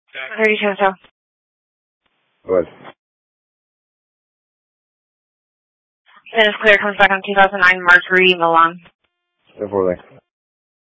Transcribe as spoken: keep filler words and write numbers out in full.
thirty-two so. Good. Then it's clear, comes back on two thousand nine Marguerite Milan. ten four,